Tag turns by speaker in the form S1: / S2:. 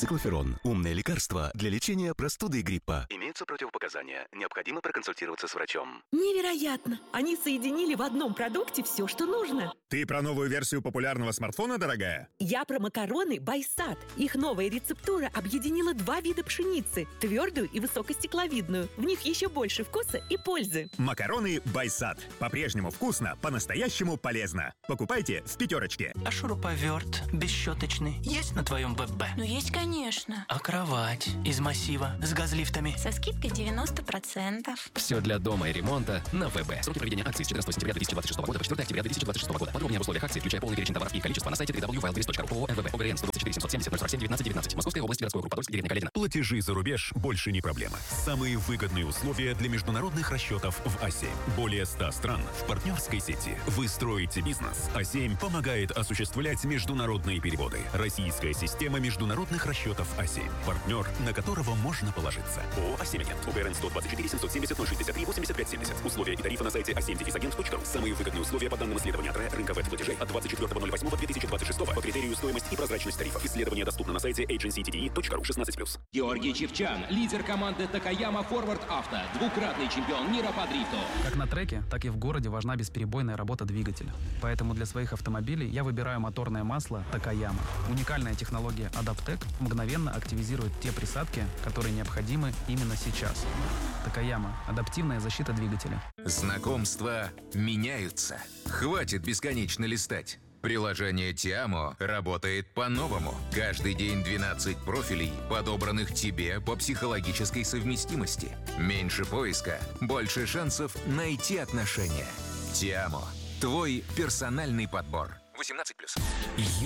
S1: Циклоферон – умное лекарство для лечения простуды и гриппа. Имеются противопоказания. Необходимо проконсультироваться с врачом.
S2: Невероятно! Они соединили в одном продукте все, что нужно.
S3: Ты про новую версию популярного смартфона, дорогая?
S2: Я про макароны Байсад. Их новая рецептура объединила 2 вида пшеницы – твердую и высокостекловидную. В них еще больше вкуса и пользы.
S3: Макароны Байсад. По-прежнему вкусно, по-настоящему полезно. Покупайте в «Пятерочке».
S4: А шуруповерт бесщеточный есть на твоем ББ?
S5: Ну, есть, конечно.
S4: А кровать из массива с газлифтами?
S5: Со скидкой 90%.
S6: Все для дома и ремонта на ВБ. Сроки проведения акции с 14 сентября 2026 года по 4 октября 2026 года. Подробнее об условиях акции, включая полный перечень товаров и их количество, на сайте www.wildberries.ru. ООО МВБ. ОГРН 124 770 047 19 19. Московская область, городской округ Подольск, деревня Каледина.
S7: Платежи за рубеж больше не проблема. Самые выгодные условия для международных расчетов в А7. Более 100 стран в партнерской сети. Вы строите бизнес. А7 помогает осуществлять международные переводы. Российская система международных расчетов А7. Партнер, на которого можно положиться. ООО «А7-Агент». ОГРН 124 770 063 85 70. Условия и тарифы на сайте a7-agent.ru. Самые выгодные условия по данным исследования от рынка веб-платежей от 24.08.2026 по критерию стоимость и прозрачность тарифов. Исследование доступно на сайте agencyti.ru 16+.
S8: Георгий Чевчан, лидер команды Такаяма Форвард Авто, двукратный чемпион мира по дрифту.
S9: Как на треке, так и в городе важна бесперебойная работа двигателя. Поэтому для своих автомобилей я выбираю моторное масло Такаяма. Уникальная технология Адаптек мгновенно активизирует те присадки, которые необходимы именно сейчас. Такаяма – адаптивная защита двигателя.
S10: Знакомства меняются. Хватит бесконечно листать. Приложение Тиамо работает по-новому. Каждый день 12 профилей, подобранных тебе по психологической совместимости. Меньше поиска, больше шансов найти отношения. Тиамо. Твой персональный подбор. 18+.